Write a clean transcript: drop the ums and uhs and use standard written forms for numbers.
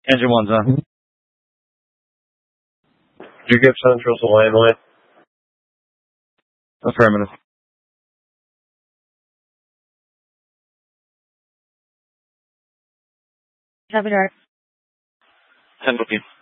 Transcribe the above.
Engine one's on. Did you give Central the landline? Affirmative. Have a dark. 10 booking.